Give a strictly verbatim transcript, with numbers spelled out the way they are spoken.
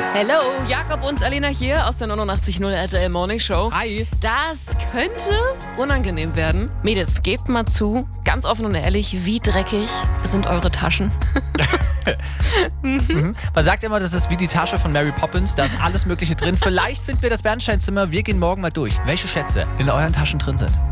Hello, Jakob und Alena hier aus der neunundachtzig Komma null R T L Morning Show. Hi. Das könnte unangenehm werden. Mädels, gebt mal zu, ganz offen und ehrlich, wie dreckig sind eure Taschen? mhm. Man sagt immer, das ist wie die Tasche von Mary Poppins, da ist alles Mögliche drin. Vielleicht finden wir das Bernsteinzimmer, wir gehen morgen mal durch, welche Schätze in euren Taschen drin sind.